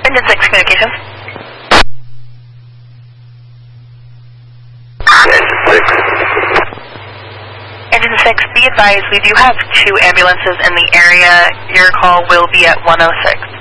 Engine 6 communications. Engine 6, be advised, we do have 2 ambulances in the area. Your call will be at 106.